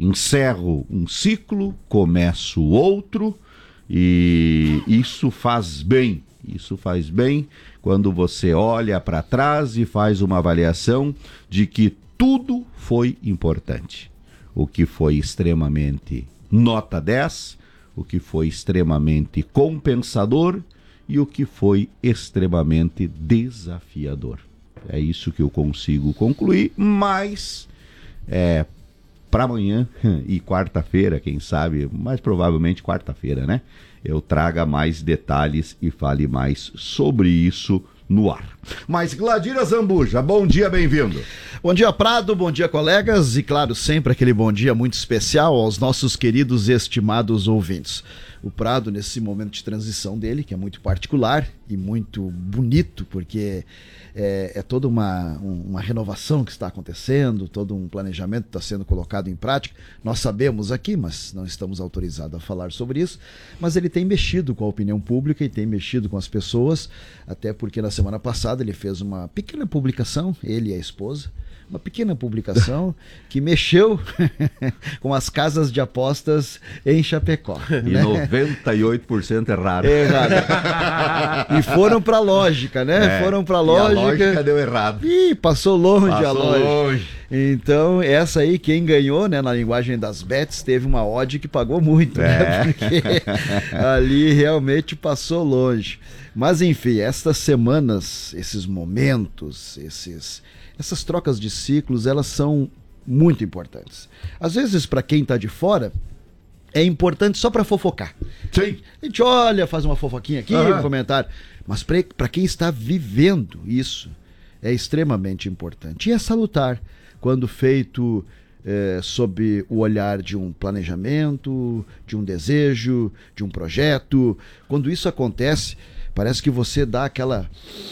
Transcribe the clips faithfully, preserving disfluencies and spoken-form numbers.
encerro um ciclo, começo outro, e isso faz bem. Isso faz bem quando você olha para trás e faz uma avaliação de que tudo foi importante. O que foi extremamente nota dez, o que foi extremamente compensador e o que foi extremamente desafiador. É isso que eu consigo concluir, mas é, para amanhã e quarta-feira, quem sabe, mais provavelmente quarta-feira, né? Eu traga mais detalhes e fale mais sobre isso no ar. Mas Gladira Zambuja, bom dia, bem-vindo. Bom dia, Prado, bom dia, colegas, e claro, sempre aquele bom dia muito especial aos nossos queridos e estimados ouvintes. O Prado, nesse momento de transição dele, que é muito particular e muito bonito, porque é, é toda uma, uma renovação que está acontecendo, todo um planejamento está sendo colocado em prática. Nós sabemos aqui, mas não estamos autorizados a falar sobre isso, mas ele tem mexido com a opinião pública e tem mexido com as pessoas, até porque na semana passada ele fez uma pequena publicação, ele e a esposa, uma pequena publicação que mexeu com as casas de apostas em Chapecó. E né? noventa e oito por cento errado. Errado. E foram pra lógica, né? É, foram pra lógica. lógica. E a lógica deu errado. Ih, passou longe passou a lógica. Longe. Então, essa aí, quem ganhou, né, na linguagem das bets, teve uma odd que pagou muito, é. né? Porque ali realmente passou longe. Mas, enfim, estas semanas, esses momentos, esses... essas trocas de ciclos, elas são muito importantes. Às vezes, para quem está de fora, é importante só para fofocar. Sim. A gente olha, faz uma fofoquinha aqui, uhum. um comentário. Mas para quem está vivendo isso, é extremamente importante. E é salutar quando feito é, sob o olhar de um planejamento, de um desejo, de um projeto. Quando isso acontece, parece que você dá aquela...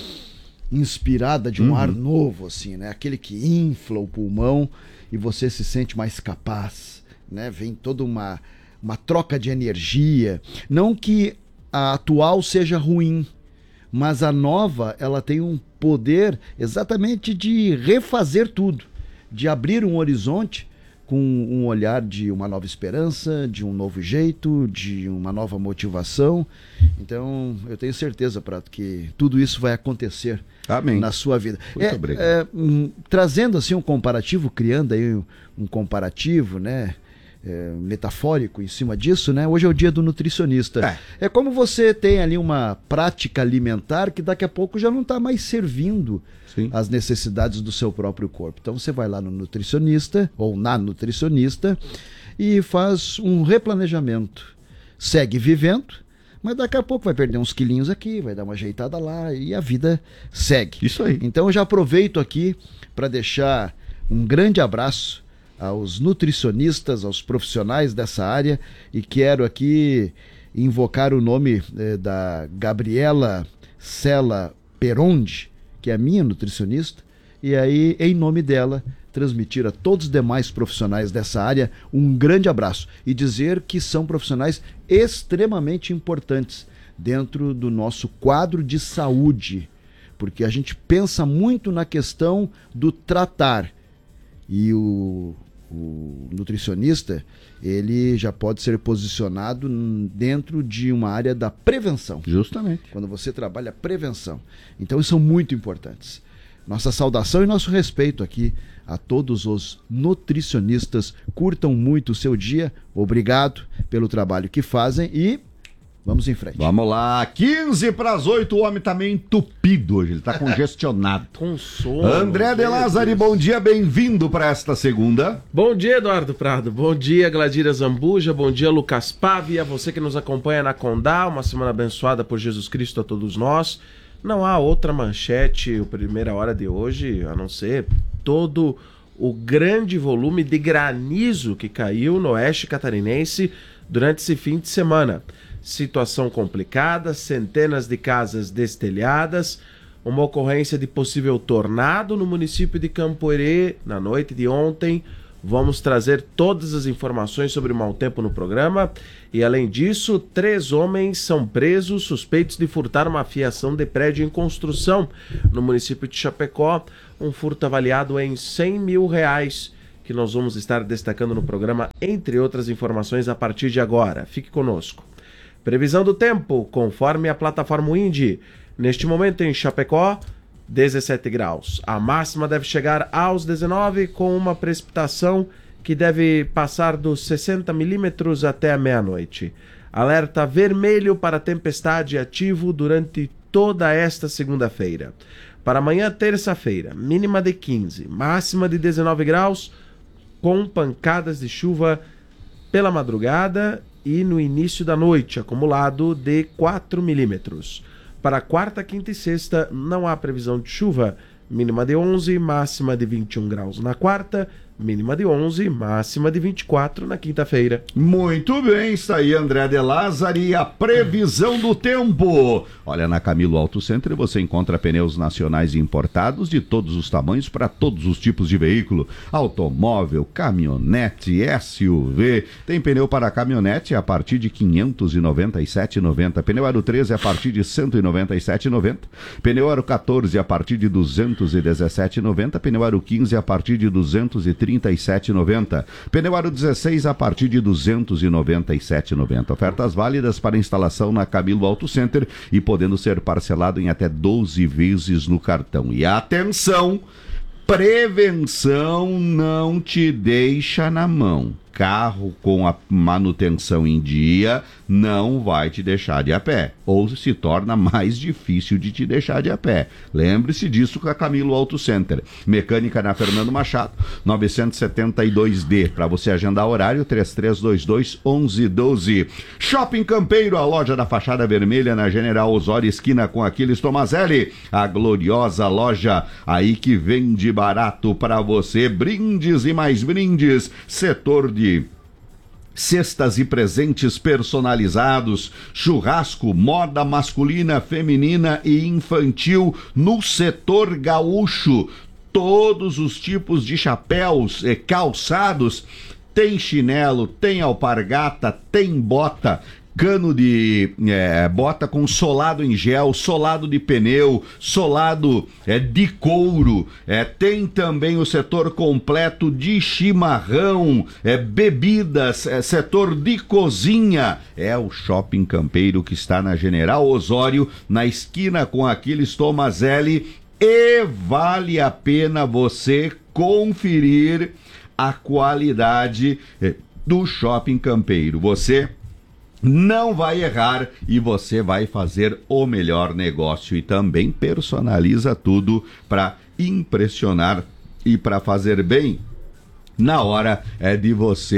inspirada de um uhum. ar novo, assim, né? Aquele que infla o pulmão e você se sente mais capaz, né? Vem toda uma, uma troca de energia. Não que a atual seja ruim, mas a nova, ela tem um poder exatamente de refazer tudo, de abrir um horizonte com um olhar de uma nova esperança, de um novo jeito, de uma nova motivação. Então, eu tenho certeza, Prato, que tudo isso vai acontecer Amém. Na sua vida. Muito é, obrigado. É, um, trazendo assim um comparativo, criando aí um, um comparativo, né? É, metafórico em cima disso, né? Hoje é o dia do nutricionista. É. é como você tem ali uma prática alimentar que daqui a pouco já não está mais servindo Sim. as necessidades do seu próprio corpo. Então você vai lá no nutricionista ou na nutricionista e faz um replanejamento. Segue vivendo, mas daqui a pouco vai perder uns quilinhos aqui, vai dar uma ajeitada lá e a vida segue. Isso aí. Então eu já aproveito aqui para deixar um grande abraço aos nutricionistas, aos profissionais dessa área, e quero aqui invocar o nome eh, da Gabriela Sela Peronde, que é a minha nutricionista, e aí, em nome dela, transmitir a todos os demais profissionais dessa área um grande abraço e dizer que são profissionais extremamente importantes dentro do nosso quadro de saúde, porque a gente pensa muito na questão do tratar, e o O nutricionista, ele já pode ser posicionado dentro de uma área da prevenção. Justamente. Quando você trabalha a prevenção. Então, isso são muito importantes. Nossa saudação e nosso respeito aqui a todos os nutricionistas. Curtam muito o seu dia. Obrigado pelo trabalho que fazem e... vamos em frente. Vamos lá, quinze para as oito, o homem tá meio entupido hoje, ele tá congestionado. Com sono. André de Lázari, bom dia, bem-vindo para esta segunda. Bom dia, Eduardo Prado, bom dia, Gladira Zambuja, bom dia, Lucas Pávia, você que nos acompanha na Condá, uma semana abençoada por Jesus Cristo a todos nós. Não há outra manchete, a primeira hora de hoje, a não ser todo o grande volume de granizo que caiu no oeste catarinense durante esse fim de semana. Situação complicada, centenas de casas destelhadas, uma ocorrência de possível tornado no município de Camporê na noite de ontem. Vamos trazer todas as informações sobre o mau tempo no programa. E além disso, três homens são presos suspeitos de furtar uma fiação de prédio em construção no município de Chapecó. Um furto avaliado em cem mil reais que nós vamos estar destacando no programa, entre outras informações, a partir de agora. Fique conosco. Previsão do tempo, conforme a plataforma Windy. Neste momento em Chapecó, dezessete graus. A máxima deve chegar aos dezenove, com uma precipitação que deve passar dos sessenta milímetros até a meia-noite. Alerta vermelho para tempestade ativo durante toda esta segunda-feira. Para amanhã, terça-feira, mínima de quinze, máxima de dezenove graus, com pancadas de chuva pela madrugada e no início da noite, acumulado de quatro milímetros. Para quarta, quinta e sexta, não há previsão de chuva, mínima de onze, máxima de vinte e um graus na quarta, mínima de onze, máxima de vinte e quatro na quinta-feira. Muito bem, está aí André de Lázari, a previsão do tempo. Olha, na Camilo Auto Center você encontra pneus nacionais e importados de todos os tamanhos para todos os tipos de veículo. Automóvel, caminhonete, S U V. Tem pneu para caminhonete a partir de quinhentos e noventa e sete reais e noventa centavos. Pneu Aro treze a partir de cento e noventa e sete reais e noventa centavos. Pneu Aro quatorze a partir de duzentos e dezessete reais e noventa centavos. Pneu Aro quinze a partir de duzentos e trinta e sete reais e noventa centavos. Pneu Aro dezesseis a partir de duzentos e noventa e sete reais e noventa centavos. Ofertas válidas para instalação na Camilo Auto Center e podendo ser parcelado em até doze vezes no cartão. E atenção, prevenção não te deixa na mão. Carro com a manutenção em dia não vai te deixar de a pé, ou se torna mais difícil de te deixar de a pé. Lembre-se disso com a Camilo Auto Center. Mecânica na Fernando Machado, novecentos e setenta e dois D. Para você agendar horário, três três dois dois, onze doze. Shopping Campeiro, a loja da fachada vermelha na General Osório, esquina com Aquiles Tomazelli. A gloriosa loja aí que vende barato para você. Brindes e mais brindes. Setor de cestas e presentes personalizados, churrasco, moda masculina, feminina e infantil no setor gaúcho. Todos os tipos de chapéus e calçados. Tem chinelo, tem alpargata, tem bota, cano de é, bota com solado em gel, solado de pneu, solado é, de couro. É, tem também o setor completo de chimarrão, é, bebidas, é, setor de cozinha. É o Shopping Campeiro que está na General Osório, na esquina com Aquiles Tomazelli, e vale a pena você conferir a qualidade é, do Shopping Campeiro. Você não vai errar e você vai fazer o melhor negócio e também personaliza tudo para impressionar e para fazer bem na hora é de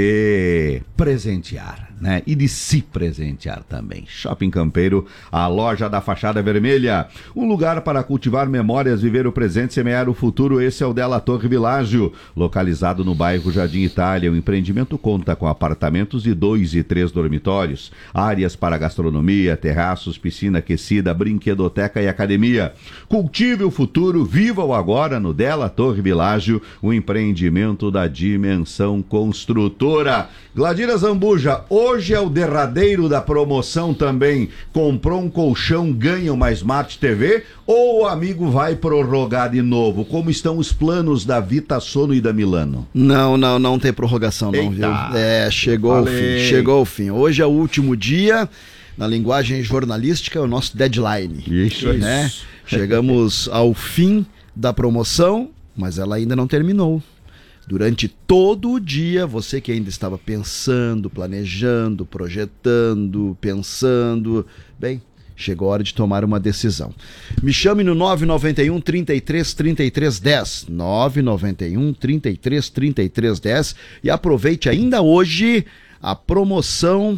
você presentear, né? E de se presentear também. Shopping Campeiro, a loja da fachada vermelha. Um lugar para cultivar memórias, viver o presente, semear o futuro. Esse é o Della Torre Világio, localizado no bairro Jardim Itália. O empreendimento conta com apartamentos de dois e três dormitórios, áreas para gastronomia, terraços, piscina aquecida, brinquedoteca e academia. Cultive o futuro, viva o agora no Della Torre Világio, o empreendimento da Dimensão Construtora. Gladira Zambuja, hoje é o derradeiro da promoção também. Comprou um colchão, ganha uma Smart T V, ou o amigo vai prorrogar de novo? Como estão os planos da Vita Sono e da Milano? Não, não, não tem prorrogação não, Eita, viu? É, chegou o fim, chegou o fim. Hoje é o último dia, na linguagem jornalística, é o nosso deadline. Isso, né? isso. Chegamos ao fim da promoção, mas ela ainda não terminou. Durante todo o dia, você que ainda estava pensando, planejando, projetando, pensando, bem, chegou a hora de tomar uma decisão. Me chame no nove nove um, trinta e três, trinta e três, dez, nove nove um, trinta e três, trinta e três, dez, e aproveite ainda hoje a promoção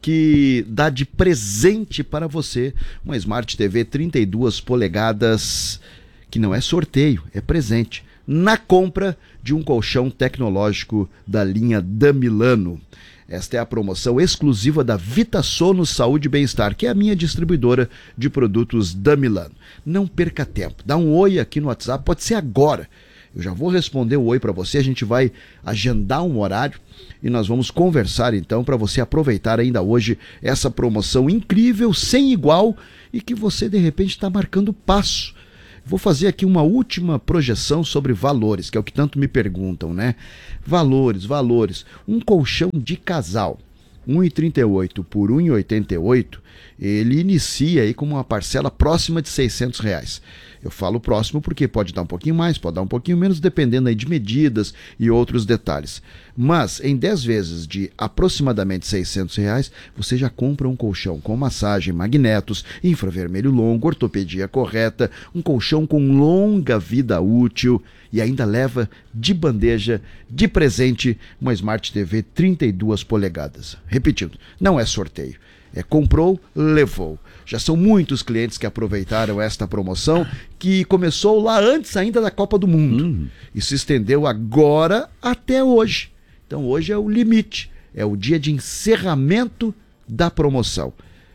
que dá de presente para você uma Smart T V trinta e duas polegadas, que não é sorteio, é presente, na compra de um colchão tecnológico da linha da Milano. Esta é a promoção exclusiva da Vita Sono Saúde e Bem-Estar, que é a minha distribuidora de produtos da Milano. Não perca tempo, dá um oi aqui no WhatsApp, pode ser agora. Eu já vou responder o oi para você, a gente vai agendar um horário e nós vamos conversar então para você aproveitar ainda hoje essa promoção incrível, sem igual, e que você de repente está marcando passo Vou fazer aqui uma última projeção sobre valores, que é o que tanto me perguntam, né? Valores, valores. Um colchão de casal, um real e trinta e oito por um real e oitenta e oito, ele inicia aí com uma parcela próxima de seiscentos reais. Eu falo próximo porque pode dar um pouquinho mais, pode dar um pouquinho menos, dependendo aí de medidas e outros detalhes. Mas em dez vezes de aproximadamente seiscentos reais, você já compra um colchão com massagem, magnetos, infravermelho longo, ortopedia correta, um colchão com longa vida útil e ainda leva de bandeja, de presente, uma Smart T V trinta e duas polegadas. Repetindo, não é sorteio. É, comprou, levou. Já são muitos clientes que aproveitaram esta promoção, que começou lá antes ainda da Copa do Mundo. Uhum. E se estendeu agora até hoje. Então hoje é o limite. É o dia de encerramento da promoção.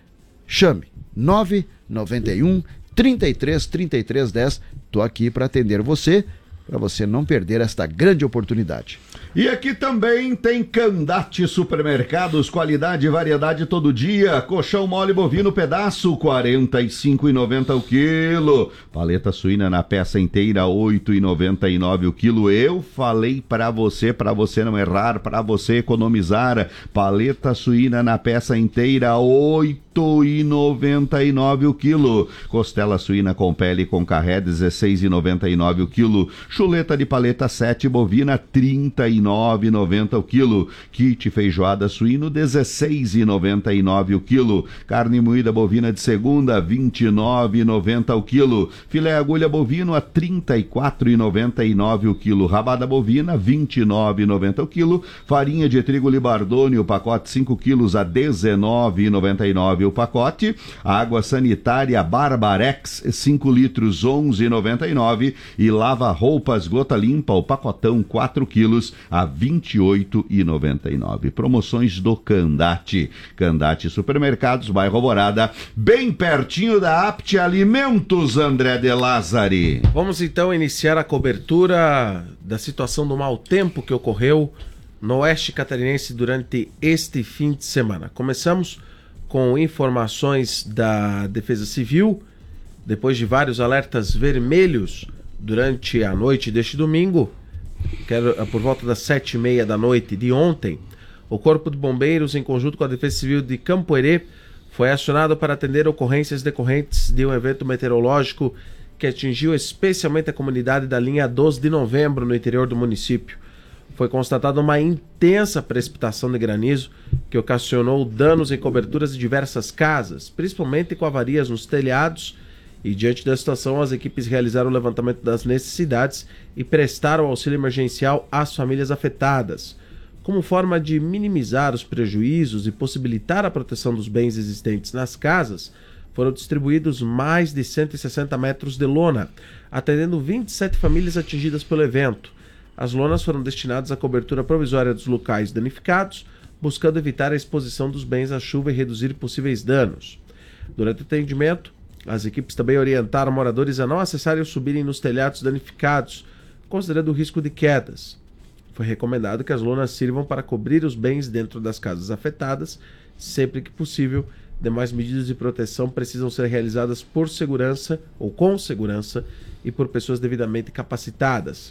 Chame nove nove um, trinta e três, trinta e três, dez. Estou aqui para atender você, para você não perder esta grande oportunidade. E aqui também tem Candate Supermercados, qualidade e variedade todo dia. Colchão mole bovino pedaço, quarenta e cinco reais e noventa centavos o quilo. Paleta suína na peça inteira, oito reais e noventa e nove centavos o quilo. Eu falei para você, para você não errar, para você economizar. Paleta suína na peça inteira, oito reais e noventa e nove centavos o quilo. Costela suína com pele com carré, dezesseis reais e noventa e nove centavos o quilo. Chuleta de paleta sete bovina, trinta e nove reais e noventa centavos o quilo. Kit feijoada suíno, dezesseis reais e noventa e nove centavos o quilo. Carne moída bovina de segunda, vinte e nove reais e noventa centavos o quilo. Filé agulha bovino a trinta e quatro reais e noventa e nove centavos o quilo. Rabada bovina, vinte e nove reais e noventa centavos o quilo. Farinha de trigo Libardone, o pacote cinco quilos a dezenove reais e noventa e nove centavos o pacote. Água sanitária Barbarex, cinco litros, onze reais e noventa e nove centavos. E lava roupas Gota Limpa, o pacotão quatro quilos a vinte e oito reais e noventa e nove centavos. Promoções do Candate. Candate Supermercados, bairro Alvorada, bem pertinho da Apt Alimentos, André de Lázari. Vamos então iniciar a cobertura da situação do mau tempo que ocorreu no oeste catarinense durante este fim de semana. Começamos com informações da Defesa Civil. Depois de vários alertas vermelhos durante a noite deste domingo, quero, por volta das sete e meia da noite de ontem, o Corpo de Bombeiros, em conjunto com a Defesa Civil de Campo Herê, foi acionado para atender ocorrências decorrentes de um evento meteorológico que atingiu especialmente a comunidade da linha doze de novembro, no interior do município. Foi constatada uma intensa precipitação de granizo que ocasionou danos em coberturas de diversas casas, principalmente com avarias nos telhados. E diante da situação, as equipes realizaram o levantamento das necessidades e prestaram auxílio emergencial às famílias afetadas. Como forma de minimizar os prejuízos e possibilitar a proteção dos bens existentes nas casas, foram distribuídos mais de cento e sessenta metros de lona, atendendo vinte e sete famílias atingidas pelo evento. As lonas foram destinadas à cobertura provisória dos locais danificados, buscando evitar a exposição dos bens à chuva e reduzir possíveis danos. Durante o atendimento, as equipes também orientaram moradores a não acessarem ou subirem nos telhados danificados, considerando o risco de quedas. Foi recomendado que as lonas sirvam para cobrir os bens dentro das casas afetadas, sempre que possível. Demais medidas de proteção precisam ser realizadas por segurança ou com segurança e por pessoas devidamente capacitadas.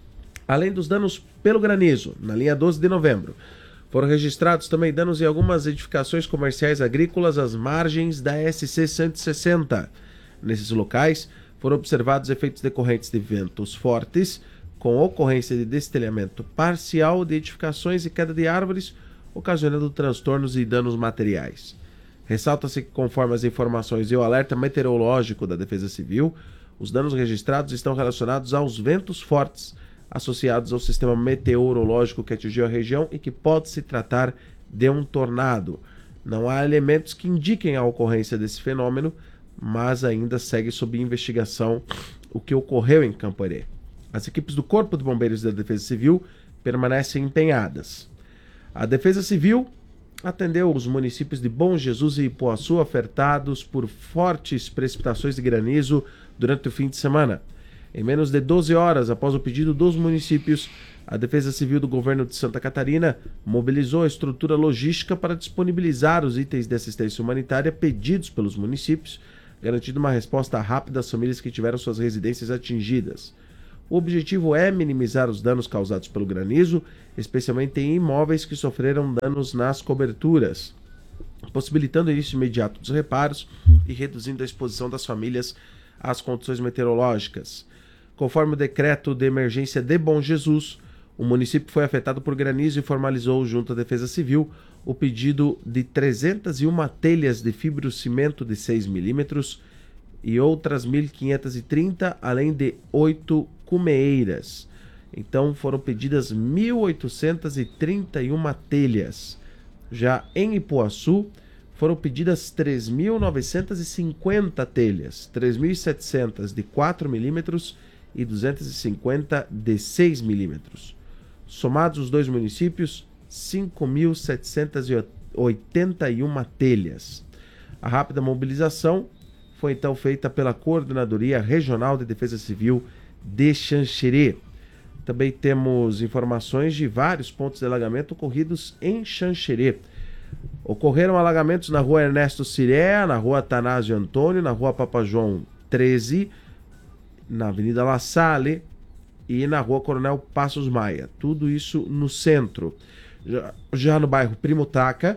Além dos danos pelo granizo, na linha doze de novembro, foram registrados também danos em algumas edificações comerciais agrícolas às margens da S C cento e sessenta. Nesses locais, foram observados efeitos decorrentes de ventos fortes, com ocorrência de destelhamento parcial de edificações e queda de árvores, ocasionando transtornos e danos materiais. Ressalta-se que, conforme as informações e o alerta meteorológico da Defesa Civil, os danos registrados estão relacionados aos ventos fortes, associados ao sistema meteorológico que atingiu a região e que pode se tratar de um tornado. Não há elementos que indiquem a ocorrência desse fenômeno, mas ainda segue sob investigação o que ocorreu em Campo Herê. As equipes do Corpo de Bombeiros e da Defesa Civil permanecem empenhadas. A Defesa Civil atendeu os municípios de Bom Jesus e Ipuaçu afetados por fortes precipitações de granizo durante o fim de semana. Em menos de doze horas após o pedido dos municípios, a Defesa Civil do Governo de Santa Catarina mobilizou a estrutura logística para disponibilizar os itens de assistência humanitária pedidos pelos municípios, garantindo uma resposta rápida às famílias que tiveram suas residências atingidas. O objetivo é minimizar os danos causados pelo granizo, especialmente em imóveis que sofreram danos nas coberturas, possibilitando o início imediato dos reparos e reduzindo a exposição das famílias às condições meteorológicas. Conforme o decreto de emergência de Bom Jesus, o município foi afetado por granizo e formalizou junto à Defesa Civil o pedido de trezentas e uma telhas de fibrocimento de seis milímetros e outras mil quinhentas e trinta, além de oito cumeeiras. Então foram pedidas mil oitocentas e trinta e uma telhas. Já em Ipuaçu, foram pedidas três mil novecentas e cinquenta telhas, três mil e setecentas de quatro milímetros e duzentas e cinquenta de seis milímetros. Somados os dois municípios, cinco mil setecentas e oitenta e uma telhas. A rápida mobilização foi então feita pela Coordenadoria Regional de Defesa Civil de Xanxerê. Também temos informações de vários pontos de alagamento ocorridos em Xanxerê. Ocorreram alagamentos na rua Ernesto Ciré, na rua Atanásio Antônio, na rua Papa João treze, na Avenida La Salle e na rua Coronel Passos Maia. Tudo isso no centro. Já, já no bairro Primutaca,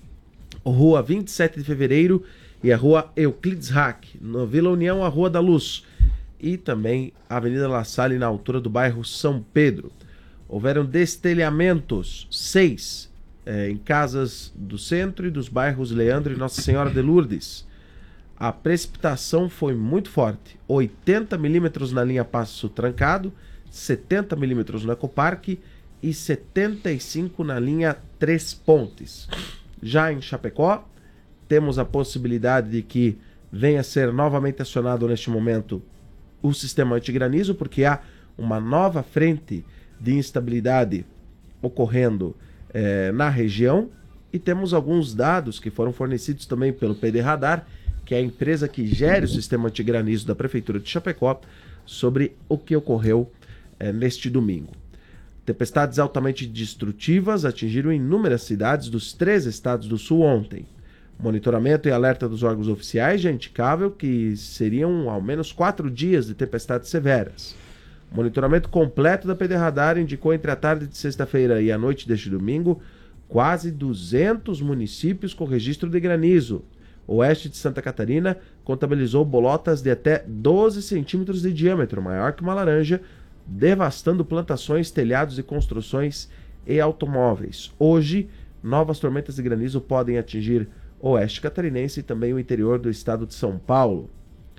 rua vinte e sete de fevereiro e a rua Euclides Hack. Na Vila União, a Rua da Luz. E também a Avenida La Salle, na altura do bairro São Pedro. Houveram destelhamentos, seis, eh, em casas do centro e dos bairros Leandro e Nossa Senhora de Lourdes. A precipitação foi muito forte, oitenta milímetros na linha Passo Trancado, setenta milímetros no Ecoparque e setenta e cinco na linha Três Pontes. Já em Chapecó, temos a possibilidade de que venha a ser novamente acionado neste momento o sistema antigranizo, porque há uma nova frente de instabilidade ocorrendo eh, na região, e temos alguns dados que foram fornecidos também pelo P D Radar, que é a empresa que gere o sistema antigranizo da Prefeitura de Chapecó, sobre o que ocorreu eh, neste domingo. Tempestades altamente destrutivas atingiram inúmeras cidades dos três estados do sul ontem. Monitoramento e alerta dos órgãos oficiais já indicavam que seriam ao menos quatro dias de tempestades severas. O monitoramento completo da P D Radar indicou entre a tarde de sexta-feira e a noite deste domingo quase duzentos municípios com registro de granizo. O oeste de Santa Catarina contabilizou bolotas de até doze centímetros de diâmetro, maior que uma laranja, devastando plantações, telhados e construções e automóveis. Hoje, novas tormentas de granizo podem atingir o oeste catarinense e também o interior do estado de São Paulo.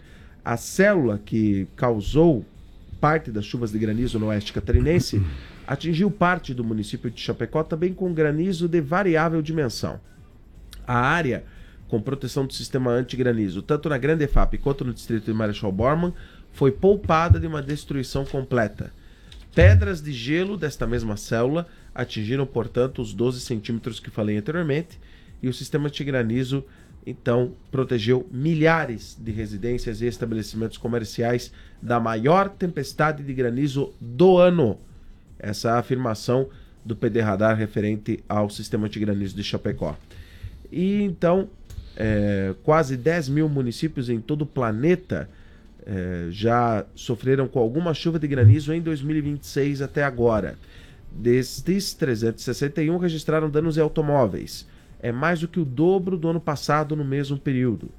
A célula que causou parte das chuvas de granizo no oeste catarinense atingiu parte do município de Chapecó também com granizo de variável dimensão. A área com proteção do sistema antigranizo, tanto na Grande E F A P quanto no distrito de Marechal Bormann, foi poupada de uma destruição completa. Pedras de gelo desta mesma célula atingiram, portanto, os doze centímetros que falei anteriormente, e o sistema antigranizo, então, protegeu milhares de residências e estabelecimentos comerciais da maior tempestade de granizo do ano. Essa é a afirmação do P D Radar referente ao sistema antigranizo de Chapecó. E, então, é, quase dez mil municípios em todo o planeta é, já sofreram com alguma chuva de granizo em dois mil e vinte e seis até agora. Destes, trezentos e sessenta e um registraram danos em automóveis. É mais do que o dobro do ano passado no mesmo período.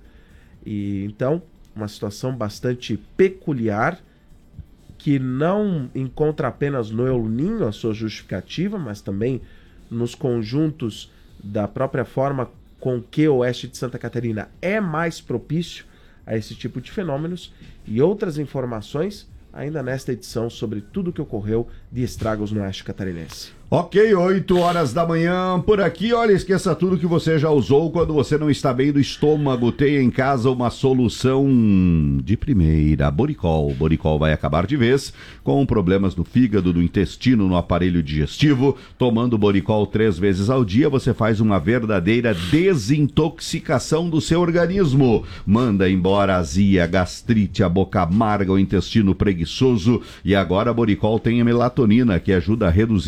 E então, uma situação bastante peculiar, que não encontra apenas no El Niño a sua justificativa, mas também nos conjuntos da própria forma com que o oeste de Santa Catarina é mais propício a esse tipo de fenômenos, e outras informações ainda nesta edição sobre tudo o que ocorreu de estragos no oeste catarinense. Ok, oito horas da manhã por aqui. Olha, esqueça tudo que você já usou quando você não está bem do estômago. Tenha em casa uma solução de primeira. Boricol. Boricol vai acabar de vez com problemas no fígado, no intestino, no aparelho digestivo. Tomando Boricol três vezes ao dia, você faz uma verdadeira desintoxicação do seu organismo. Manda embora a azia, a gastrite, a boca amarga, o intestino preguiçoso. E agora a Boricol tem a melatonina, que ajuda a reduzir a acidez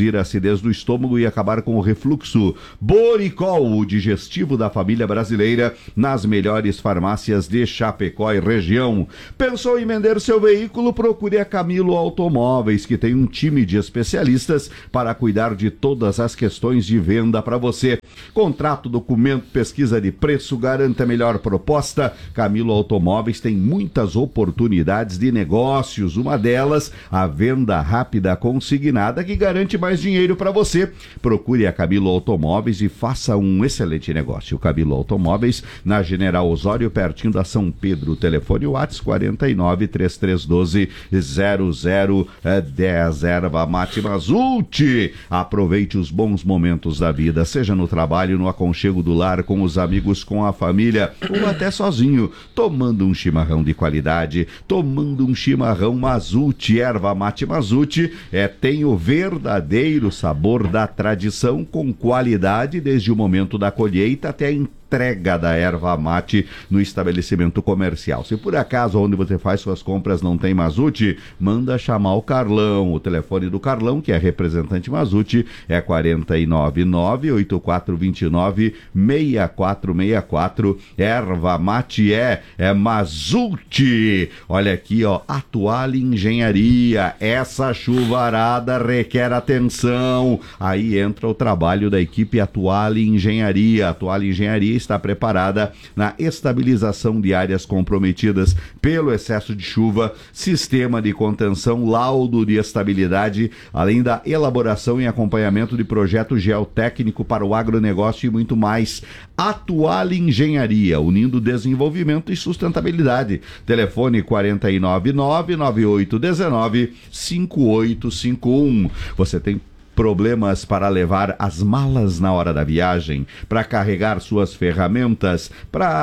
acidez do estômago e acabar com o refluxo. Boricol, o digestivo da família brasileira, nas melhores farmácias de Chapecó e região. Pensou em vender seu veículo? Procure a Camilo Automóveis, que tem um time de especialistas para cuidar de todas as questões de venda para você. Contrato, documento, pesquisa de preço, garanta a melhor proposta. Camilo Automóveis tem muitas oportunidades de negócios. Uma delas, a venda rápida consignada, que garante mais dinheiro para você. Procure a Camilo Automóveis e faça um excelente negócio. Camilo Automóveis, na General Osório, pertinho da São Pedro. Telefone WhatsApp quarenta e nove, trinta e três doze, zero zero dez. Erva Mate Mazzucchi. Aproveite os bons momentos da vida, seja no trabalho, no aconchego do lar, com os amigos, com a família ou até sozinho, tomando um chimarrão de qualidade, tomando um chimarrão Mazzucchi. Erva Mate Mazzucchi é, tem o verdadeiro sabor da tradição, com qualidade desde o momento da colheita até a entrega da erva mate no estabelecimento comercial. Se por acaso onde você faz suas compras não tem Mazzucchi, manda chamar o Carlão. O telefone do Carlão, que é representante Mazzucchi, é quarenta e nove, nove oito quatro dois nove, seis quatro seis quatro. Erva mate é, é Mazzucchi. Olha aqui, ó, Atual Engenharia. Essa chuvarada requer atenção. Aí entra o trabalho da equipe Atual Engenharia. Atual Engenharia está preparada na estabilização de áreas comprometidas pelo excesso de chuva, sistema de contenção, laudo de estabilidade, além da elaboração e acompanhamento de projeto geotécnico para o agronegócio e muito mais. Atual Engenharia, unindo desenvolvimento e sustentabilidade. Telefone quarenta e nove, nove nove oito um nove, cinco oito cinco um. Você tem problemas para levar as malas na hora da viagem, para carregar suas ferramentas,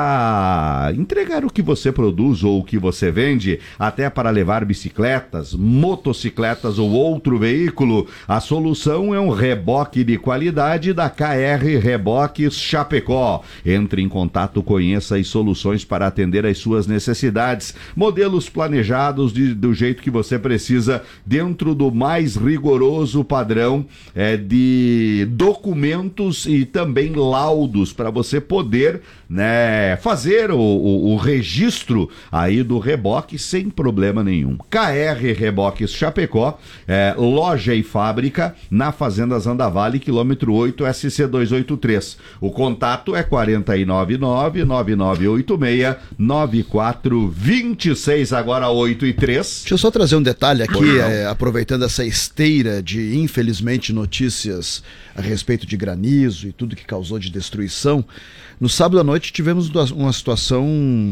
para entregar o que você produz ou o que você vende, até para levar bicicletas, motocicletas ou outro veículo? A solução é um reboque de qualidade da K R Reboques Chapecó. Entre em contato, conheça as soluções para atender às suas necessidades. Modelos planejados de, do jeito que você precisa, dentro do mais rigoroso padrão É, de documentos e também laudos para você poder, né, fazer o, o, o registro aí do reboque sem problema nenhum. K R Reboques Chapecó, é, loja e fábrica na Fazenda Zandavale, quilômetro oito, S C duzentos e oitenta e três. O contato é quarenta e nove, nove nove nove oito seis, nove quatro dois seis, agora oito e três. Deixa eu só trazer um detalhe aqui, é, aproveitando essa esteira de, infelizmente, notícias a respeito de granizo e tudo que causou de destruição. No sábado à noite tivemos uma situação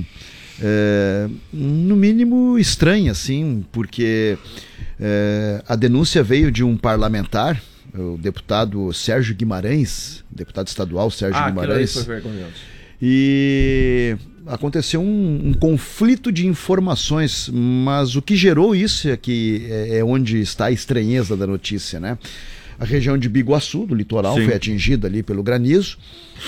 é, no mínimo estranha, assim, porque é, a denúncia veio de um parlamentar, o deputado Sérgio Guimarães, deputado estadual Sérgio ah, Guimarães. Foi vergonhoso. E aconteceu um, um conflito de informações, mas o que gerou isso é que é, é onde está a estranheza da notícia, né? A região de Biguaçu, do litoral, Sim. foi atingida ali pelo granizo,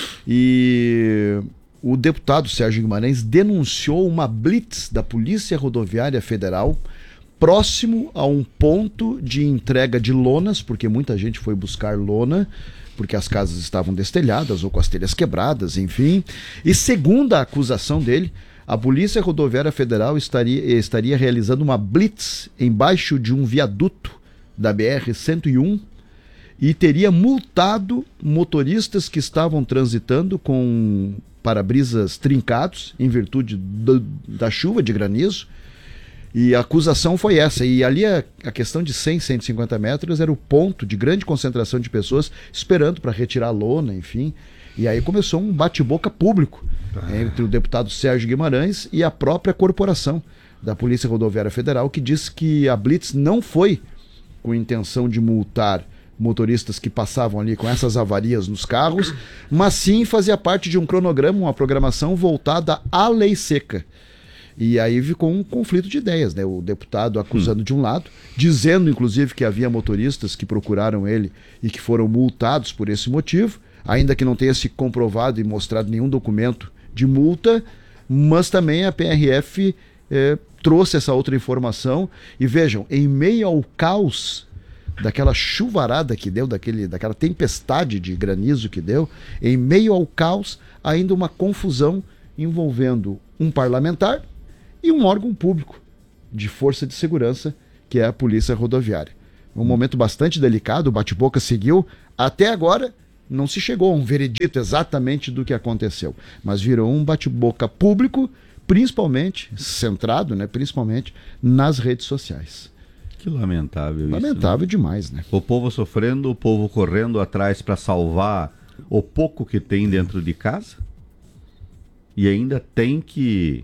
e o deputado Sérgio Guimarães denunciou uma blitz da Polícia Rodoviária Federal próximo a um ponto de entrega de lonas, porque muita gente foi buscar lona, porque as casas estavam destelhadas ou com as telhas quebradas, enfim. E segundo a acusação dele, a Polícia Rodoviária Federal estaria, estaria realizando uma blitz embaixo de um viaduto da B R cento e um e teria multado motoristas que estavam transitando com para-brisas trincados em virtude do, da chuva de granizo. E a acusação foi essa. E ali a, a questão de cem, cento e cinquenta metros era o ponto de grande concentração de pessoas esperando para retirar a lona, enfim. E aí começou um bate-boca público ah. entre o deputado Sérgio Guimarães e a própria corporação da Polícia Rodoviária Federal, que disse que a blitz não foi com intenção de multar motoristas que passavam ali com essas avarias nos carros, mas sim fazia parte de um cronograma, uma programação voltada à lei seca. E aí ficou um conflito de ideias, né? O deputado acusando hum. de um lado, dizendo inclusive que havia motoristas que procuraram ele e que foram multados por esse motivo, ainda que não tenha se comprovado e mostrado nenhum documento de multa, mas também a P R F eh, trouxe essa outra informação. E vejam, em meio ao caos daquela chuvarada que deu, daquele, daquela tempestade de granizo que deu, em meio ao caos, ainda uma confusão envolvendo um parlamentar e um órgão público de força de segurança, que é a Polícia Rodoviária. Um momento bastante delicado, o bate-boca seguiu. Até agora não se chegou a um veredito exatamente do que aconteceu, mas virou um bate-boca público, principalmente, centrado, né, principalmente nas redes sociais. Que lamentável isso. Lamentável né? demais, né? O povo sofrendo, o povo correndo atrás para salvar o pouco que tem dentro de casa e ainda tem que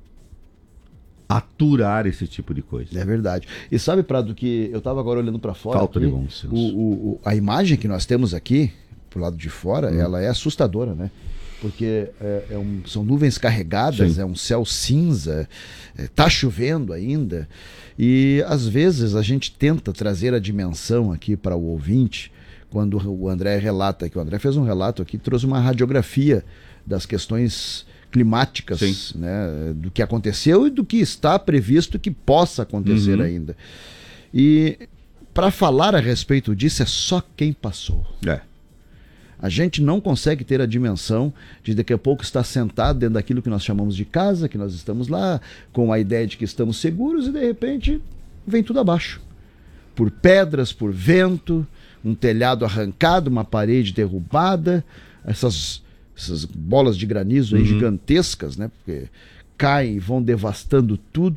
aturar esse tipo de coisa. É verdade. E sabe, Prado, que eu estava agora olhando para fora. Falta aqui, de bom senso. O, o, a imagem que nós temos aqui, pro lado de fora, hum. ela é assustadora, né? Porque é, é um, são nuvens carregadas, Sim. é um céu cinza, é, tá chovendo ainda. E às vezes a gente tenta trazer a dimensão aqui para o ouvinte, quando o André relata, que o André fez um relato aqui, trouxe uma radiografia das questões climáticas, né, do que aconteceu e do que está previsto que possa acontecer uhum. ainda. E para falar a respeito disso é só quem passou. É. A gente não consegue ter a dimensão de daqui a pouco estar sentado dentro daquilo que nós chamamos de casa, que nós estamos lá, com a ideia de que estamos seguros e de repente vem tudo abaixo. Por pedras, por vento, um telhado arrancado, uma parede derrubada, essas... essas bolas de granizo aí uhum. gigantescas, né? Porque caem e vão devastando tudo.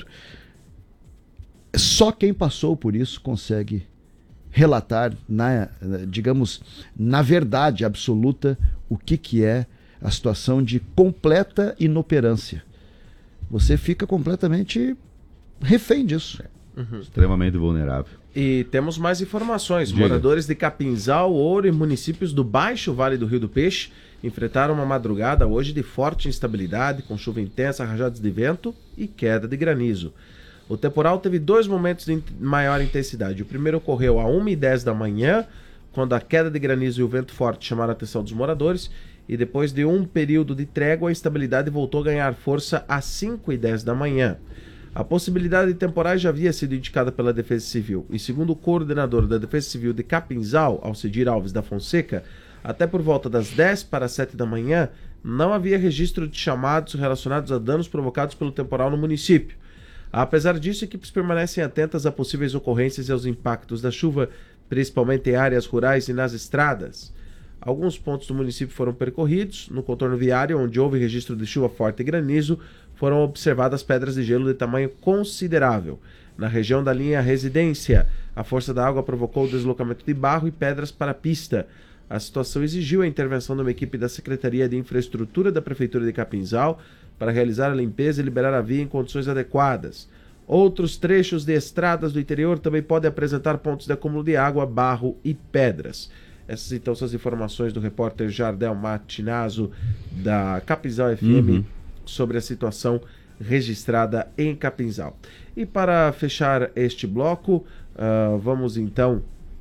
Só quem passou por isso consegue relatar, na, digamos, na verdade absoluta, o que, que é a situação de completa inoperância. Você fica completamente refém disso. Uhum. Extremamente vulnerável. E temos mais informações. Diga. Moradores de Capinzal, Ouro e municípios do Baixo Vale do Rio do Peixe enfrentaram uma madrugada hoje de forte instabilidade, com chuva intensa, rajadas de vento e queda de granizo. O temporal teve dois momentos de maior intensidade. O primeiro ocorreu às uma e dez da manhã, quando a queda de granizo e o vento forte chamaram a atenção dos moradores, e depois de um período de trégua, a instabilidade voltou a ganhar força às cinco e dez da manhã. A possibilidade de temporais já havia sido indicada pela Defesa Civil, e segundo o coordenador da Defesa Civil de Capinzal, Alcedir Alves da Fonseca, até por volta das dez para as sete da manhã, não havia registro de chamados relacionados a danos provocados pelo temporal no município. Apesar disso, equipes permanecem atentas a possíveis ocorrências e aos impactos da chuva, principalmente em áreas rurais e nas estradas. Alguns pontos do município foram percorridos. No contorno viário, onde houve registro de chuva forte e granizo, foram observadas pedras de gelo de tamanho considerável. Na região da linha Residência, a força da água provocou o deslocamento de barro e pedras para a pista. A situação exigiu a intervenção de uma equipe da Secretaria de Infraestrutura da Prefeitura de Capinzal para realizar a limpeza e liberar a via em condições adequadas. Outros trechos de estradas do interior também podem apresentar pontos de acúmulo de água, barro e pedras. Essas então são as informações do repórter Jardel Martinazzo da Capinzal F M uhum. sobre a situação registrada em Capinzal. E para fechar este bloco, uh, vamos então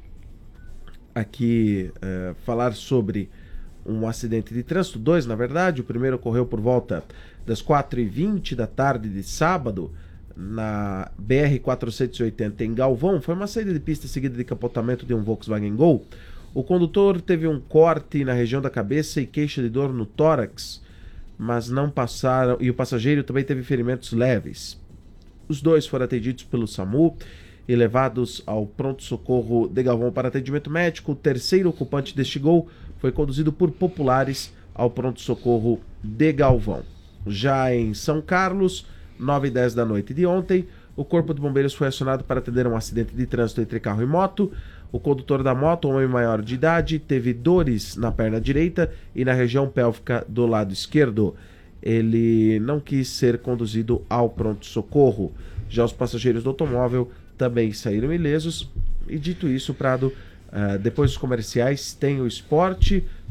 aqui uh, falar sobre um acidente de trânsito, dois na verdade. O primeiro ocorreu por volta das quatro e vinte da tarde de sábado, na B R quatrocentos e oitenta em Galvão. Foi uma saída de pista seguida de capotamento de um Volkswagen Gol. O condutor teve um corte na região da cabeça e queixa de dor no tórax, mas não passaram, e o passageiro também teve ferimentos leves. Os dois foram atendidos pelo SAMU e levados ao pronto-socorro de Galvão para atendimento médico. O terceiro ocupante deste Gol foi conduzido por populares ao pronto-socorro de Galvão. Já em São Carlos, nove e dez da noite de ontem, o Corpo de Bombeiros foi acionado para atender um acidente de trânsito entre carro e moto. O condutor da moto, um homem maior de idade, teve dores na perna direita e na região pélvica do lado esquerdo. Ele não quis ser conduzido ao pronto-socorro. Já os passageiros do automóvel também saíram ilesos. E dito isso, Prado, uh, depois dos comerciais tem o esporte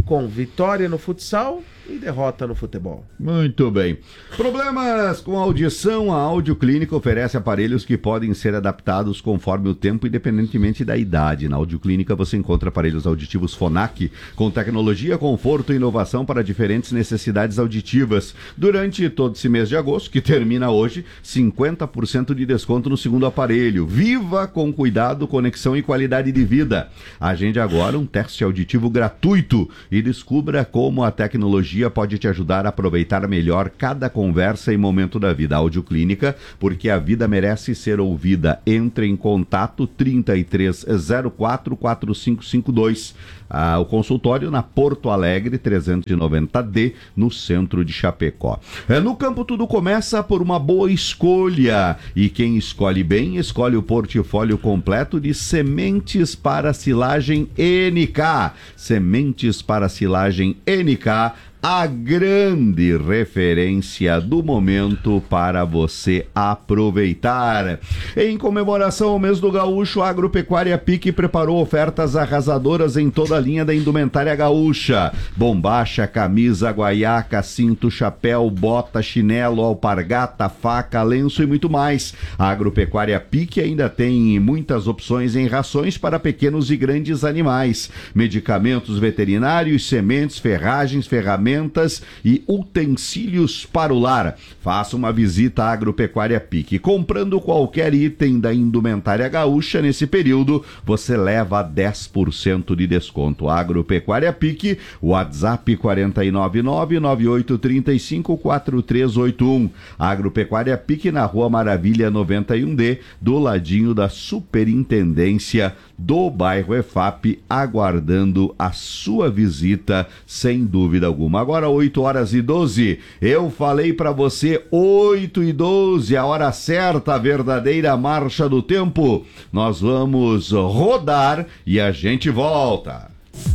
com vitória no futsal e derrota no futebol. Muito bem. Problemas com audição? A Audioclínica oferece aparelhos que podem ser adaptados conforme o tempo, independentemente da idade. Na Audioclínica você encontra aparelhos auditivos Phonak com tecnologia, conforto e inovação para diferentes necessidades auditivas. Durante todo esse mês de agosto, que termina hoje, cinquenta por cento de desconto no segundo aparelho. Viva com cuidado, conexão e qualidade de vida. Agende agora um teste auditivo gratuito e descubra como a tecnologia pode te ajudar a aproveitar melhor cada conversa e momento da vida. Audioclínica, porque a vida merece ser ouvida. Entre em contato trinta e três zero quatro, quatro cinco cinco dois. Ah, o consultório na Porto Alegre trezentos e noventa D, no centro de Chapecó. É, no campo tudo começa por uma boa escolha. E quem escolhe bem, escolhe o portfólio completo de sementes para silagem N K. Sementes para silagem N K, a grande referência do momento para você aproveitar. Em comemoração ao mês do gaúcho, a Agropecuária Pique preparou ofertas arrasadoras em toda a linha da indumentária gaúcha. Bombacha, camisa, guaiaca, cinto, chapéu, bota, chinelo, alpargata, faca, lenço e muito mais. A Agropecuária Pique ainda tem muitas opções em rações para pequenos e grandes animais, medicamentos veterinários, sementes, ferragens, ferramentas e utensílios para o lar. Faça uma visita à Agropecuária Pique. Comprando qualquer item da indumentária gaúcha nesse período, você leva dez por cento de desconto. Agropecuária Pique, WhatsApp quatro nove nove, nove oito três cinco, quatro três oito um. Agropecuária Pique na Rua Maravilha noventa e um D, do ladinho da Superintendência do bairro E F A P, aguardando a sua visita sem dúvida alguma. Agora oito horas e doze, eu falei para você oito e doze, a hora certa, a verdadeira marcha do tempo. Nós vamos rodar e a gente volta.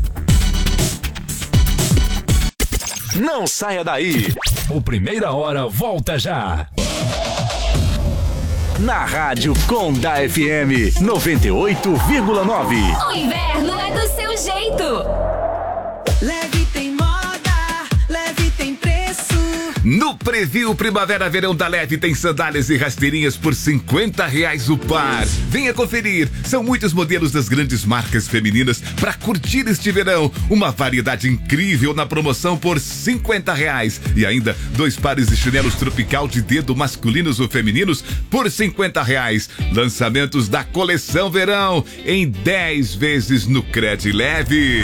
Não saia daí, o Primeira Hora volta já. Na Rádio Conda F M noventa e oito vírgula nove. O inverno é do seu jeito. Leve tem moda, leve tem preço. No Preview Primavera-Verão da Leve tem sandálias e rasteirinhas por cinquenta reais o par. Venha conferir, são muitos modelos das grandes marcas femininas para curtir este verão. Uma variedade incrível na promoção por cinquenta reais. E ainda dois pares de chinelos tropical de dedo masculinos ou femininos por cinquenta reais. Lançamentos da coleção verão em dez vezes no Cred Leve.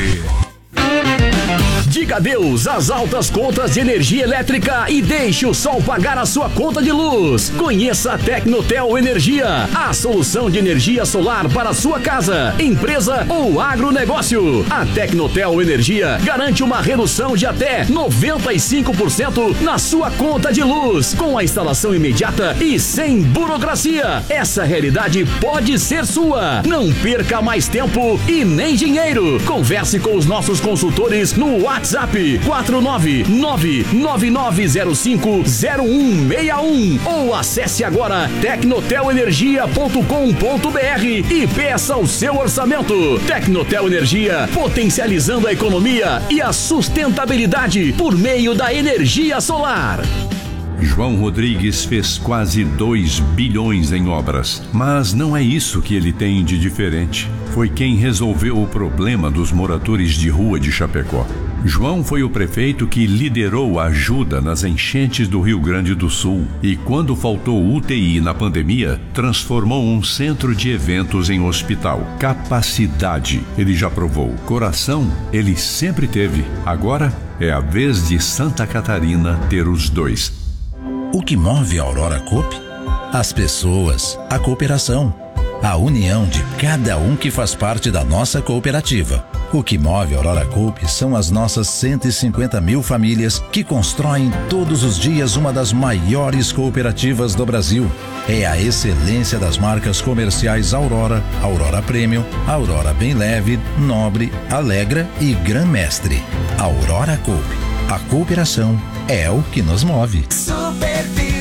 Diga adeus às altas contas de energia elétrica e deixe o sol pagar a sua conta de luz. Conheça a Tecnotel Energia, a solução de energia solar para a sua casa, empresa ou agronegócio. A Tecnotel Energia garante uma redução de até noventa e cinco por cento na sua conta de luz, com a instalação imediata e sem burocracia. Essa realidade pode ser sua. Não perca mais tempo e nem dinheiro. Converse com os nossos consultores no WhatsApp quatro nove nove, nove nove zero cinco, zero um seis um ou acesse agora tecnotel energia ponto com ponto br e peça o seu orçamento. Tecnotel Energia, potencializando a economia e a sustentabilidade por meio da energia solar. João Rodrigues fez quase dois bilhões em obras, mas não é isso que ele tem de diferente. Foi quem resolveu o problema dos moradores de rua de Chapecó. João foi o prefeito que liderou a ajuda nas enchentes do Rio Grande do Sul e, quando faltou U T I na pandemia, transformou um centro de eventos em hospital. Capacidade, ele já provou. Coração, ele sempre teve. Agora é a vez de Santa Catarina ter os dois. O que move a Aurora Coop? As pessoas, a cooperação, a união de cada um que faz parte da nossa cooperativa. O que move a Aurora Coop são as nossas cento e cinquenta mil famílias que constroem todos os dias uma das maiores cooperativas do Brasil. É a excelência das marcas comerciais Aurora, Aurora Premium, Aurora Bem Leve, Nobre, Alegra e Gran Mestre. Aurora Coop. A cooperação é o que nos move. Supervisão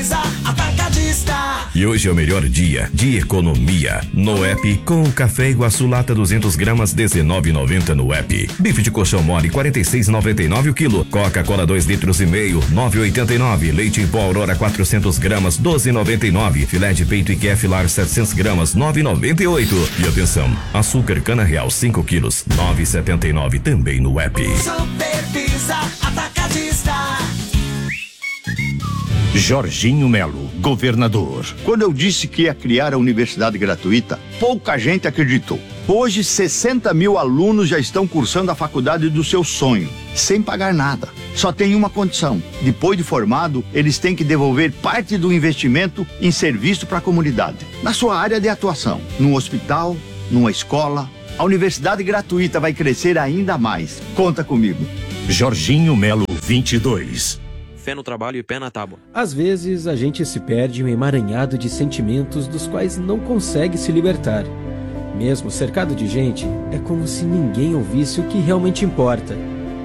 Precisa, Atacadista. E hoje é o melhor dia de economia no app, com o café Iguaçu lata duzentos gramas dezenove e noventa no app. Bife de colchão mole quarenta e seis e noventa e nove o quilo. Coca-Cola dois litros e meio nove e oitenta e nove. Leite em pó Aurora quatrocentos gramas doze e noventa e nove. Filé de peito e Keflar setecentos gramas nove e noventa e oito. E atenção, açúcar cana real cinco quilos nove e setenta e nove também no app. Supervisa, Atacadista. Jorginho Melo, governador. Quando eu disse que ia criar a universidade gratuita, pouca gente acreditou. Hoje, sessenta mil alunos já estão cursando a faculdade do seu sonho, sem pagar nada. Só tem uma condição: depois de formado, eles têm que devolver parte do investimento em serviço para a comunidade, na sua área de atuação, num hospital, numa escola. A universidade gratuita vai crescer ainda mais. Conta comigo. Jorginho Melo, vinte e dois. Fé no trabalho e pé na tábua. Às vezes a gente se perde em um emaranhado de sentimentos dos quais não consegue se libertar. Mesmo cercado de gente, é como se ninguém ouvisse o que realmente importa.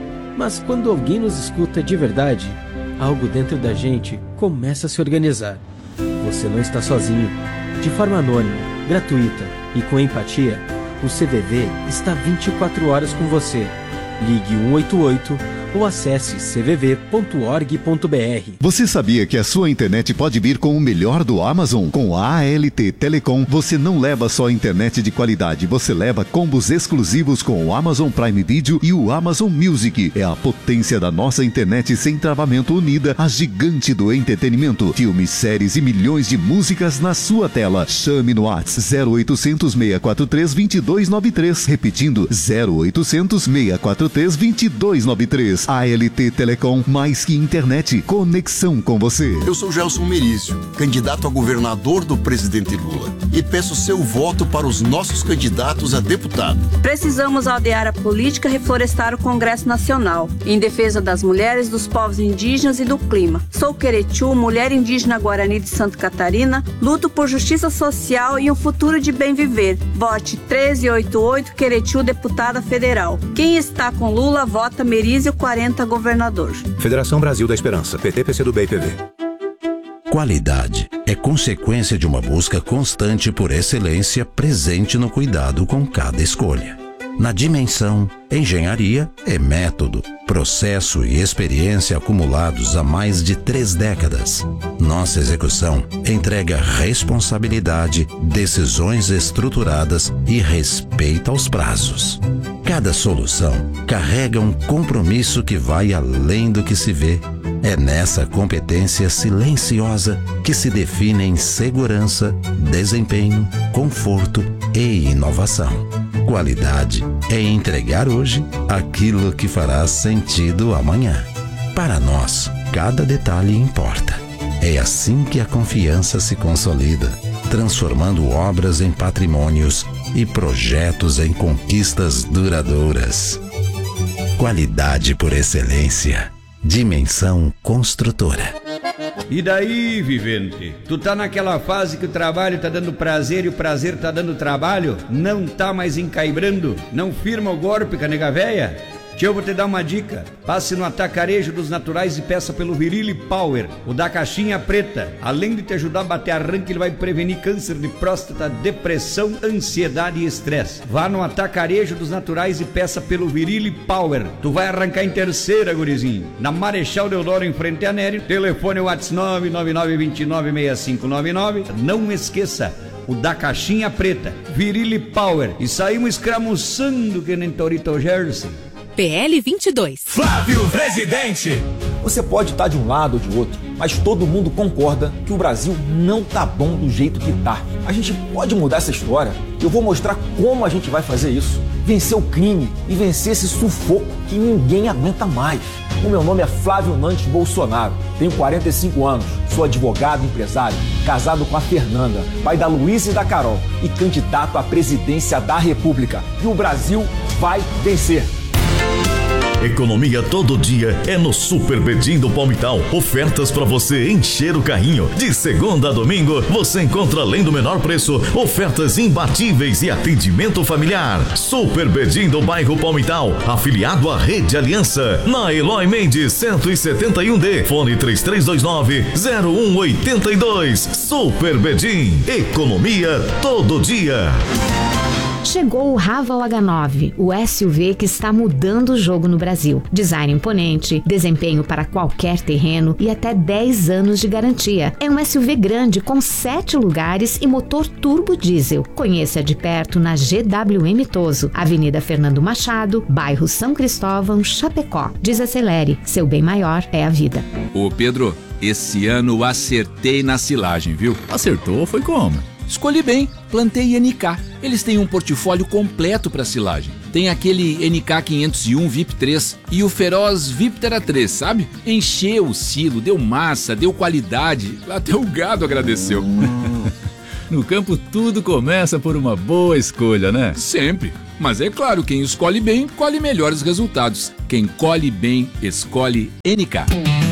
Mas quando alguém nos escuta de verdade, algo dentro da gente começa a se organizar. Você não está sozinho. De forma anônima, gratuita e com empatia, o C V V está vinte e quatro horas com você. Ligue um oito oito ou acesse c v v ponto org ponto b r. Você sabia que a sua internet pode vir com o melhor do Amazon? Com a A L T Telecom, você não leva só internet de qualidade, você leva combos exclusivos com o Amazon Prime Video e o Amazon Music. É a potência da nossa internet sem travamento unida, a gigante do entretenimento. Filmes, séries e milhões de músicas na sua tela. Chame no WhatsApp zero oitocentos, seis quatro três, dois dois nove três. Repetindo, zero oitocentos, seis quatro três, dois dois nove três. A L T Telecom, mais que internet, conexão com você. Eu sou Gelson Merizio, candidato a governador do presidente Lula, e peço seu voto para os nossos candidatos a deputado. Precisamos aldear a política e reflorestar o Congresso Nacional, em defesa das mulheres, dos povos indígenas e do clima. Sou Queretiu, mulher indígena Guarani de Santa Catarina, luto por justiça social e um futuro de bem viver. Vote treze oitenta e oito Queretiu, deputada federal. Quem está com Lula, vota Merizio quarenta, governador. Federação Brasil da Esperança, P T, P C do B e P V. Qualidade é consequência de uma busca constante por excelência presente no cuidado com cada escolha. Na Dimensão, engenharia é método, processo e experiência acumulados há mais de três décadas. Nossa execução entrega responsabilidade, decisões estruturadas e respeito aos prazos. Cada solução carrega um compromisso que vai além do que se vê. É nessa competência silenciosa que se definem segurança, desempenho, conforto e inovação. Qualidade é entregar hoje aquilo que fará sentido amanhã. Para nós, cada detalhe importa. É assim que a confiança se consolida, transformando obras em patrimônios e projetos em conquistas duradouras. Qualidade por excelência. Dimensão Construtora. E daí, vivente? Tu tá naquela fase que o trabalho tá dando prazer e o prazer tá dando trabalho? Não tá mais encaibrando? Não firma o golpe, canega véia? Tio, eu vou te dar uma dica. Passe no Atacarejo dos Naturais e peça pelo Virile Power, o da caixinha preta. Além de te ajudar a bater arranque, ele vai prevenir câncer de próstata, depressão, ansiedade e estresse. Vá no Atacarejo dos Naturais e peça pelo Virile Power. Tu vai arrancar em terceira, gurizinho. Na Marechal Deodoro, em frente a Nério. Telefone WhatsApp nove nove nove, dois nove, seis cinco nove nove. Não esqueça, o da caixinha preta, Virile Power. E saímos escramuçando que nem Torito Jersey. P L vinte e dois. Flávio Presidente. Você pode estar de um lado ou de outro, mas todo mundo concorda que o Brasil não tá bom do jeito que tá. A gente pode mudar essa história. Eu vou mostrar como a gente vai fazer isso. Vencer o crime e vencer esse sufoco que ninguém aguenta mais. O meu nome é Flávio Nantes Bolsonaro. Tenho quarenta e cinco anos, sou advogado e empresário, casado com a Fernanda, pai da Luísa e da Carol e candidato à presidência da República. E o Brasil vai vencer. Economia todo dia é no Super Bedim do Palmital. Ofertas para você encher o carrinho. De segunda a domingo, você encontra, além do menor preço, ofertas imbatíveis e atendimento familiar. Super Bedim do bairro Palmital, afiliado à Rede Aliança. Na Eloy Mendes, cento e setenta e um D. Fone três três dois nove, zero um oito dois. Super Bedim. Economia todo dia. Chegou o Raval H nove, o S U V que está mudando o jogo no Brasil. Design imponente, desempenho para qualquer terreno e até dez anos de garantia. É um S U V grande com sete lugares e motor turbo diesel. Conheça de perto na G W M Toso, Avenida Fernando Machado, bairro São Cristóvão, Chapecó. Desacelere, seu bem maior é a vida. Ô Pedro, esse ano acertei na silagem, viu? Acertou? Foi como? Escolhi bem, plantei N K. Eles têm um portfólio completo para silagem. Tem aquele N K quinhentos e um V I P três e o Feroz Viptera três, sabe? Encheu o silo, deu massa, deu qualidade, até o gado agradeceu. No campo tudo começa por uma boa escolha, né? Sempre. Mas é claro, quem escolhe bem, colhe melhores resultados. Quem colhe bem, escolhe N K.